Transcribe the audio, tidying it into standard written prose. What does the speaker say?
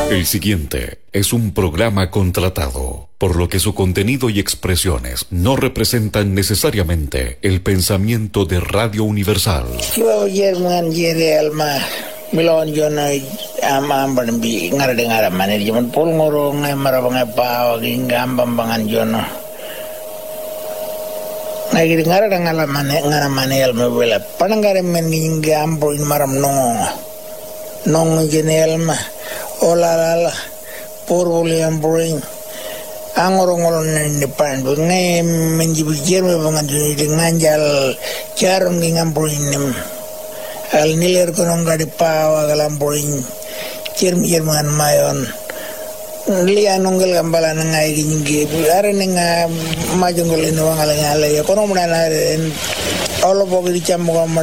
El siguiente es un programa contratado, por lo que su contenido y expresiones no representan necesariamente el pensamiento de Radio Universal. Milon jono amban bi ngara manir jaman pol ngoro ngai marabanga pao gingambam bangan jono ngai ngara ngala ngara manel mebela panangare men ngambo in maram nong jenel ma olala por William Brain angoro ngolo ne pandu ngai menjibi jerme bangan di nganjal charon ngambo inem al niler kono ngadi pawa galamboin cerman mayon liya nongel gambala ngai ginge are nga majongol ni wangala ngala ya kono muna na olo bogi chammo